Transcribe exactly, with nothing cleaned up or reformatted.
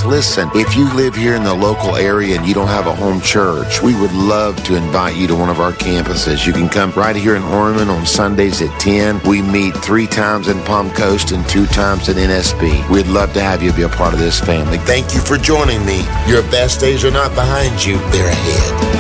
us. Listen, if you live here in the local area and you don't have a home church, we would love to invite you to one of our campuses. You can come right here in Orman on Sundays at ten. We meet three times in Palm Coast and two times in N S B. We'd love to have you be a part of this family. Thank you for joining me. Your best days are not behind you, they're ahead.